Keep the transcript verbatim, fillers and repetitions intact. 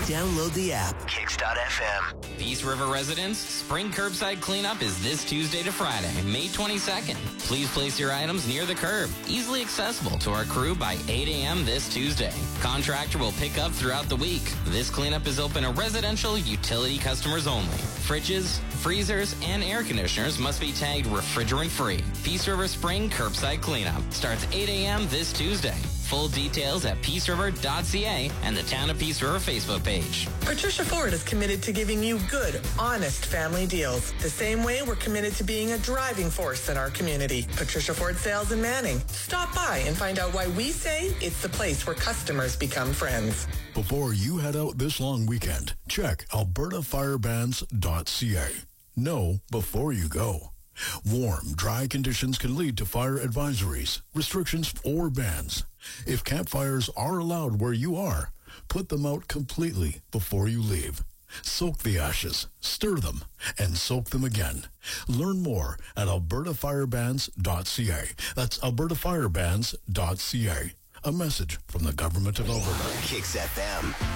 Download the app. Kicks dot F M. Peace River residents, spring curbside cleanup is this Tuesday to Friday, May twenty-second. Please place your items near the curb, easily accessible to our crew by eight a.m. this Tuesday. Contractor will pick up throughout the week. This cleanup is open to residential utility customers only. Fridges, freezers, and air conditioners must be tagged refrigerant-free. Peace River Spring Curbside Cleanup starts eight a.m. this Tuesday. Full details at peace river dot c a and the Town of Peace River Facebook page. Patricia Ford is committed to giving you good, honest family deals. The same way we're committed to being a driving force in our community. Patricia Ford Sales in Manning. Stop by and find out why we say it's the place where customers become friends. Before you head out this long weekend, check alberta firebans dot c a. Know before you go. Warm, dry conditions can lead to fire advisories, restrictions, or bans. If campfires are allowed where you are, put them out completely before you leave. Soak the ashes, stir them, and soak them again. Learn more at alberta firebans dot c a. That's alberta firebans dot c a. A message from the Government of Alberta. Kicks F M.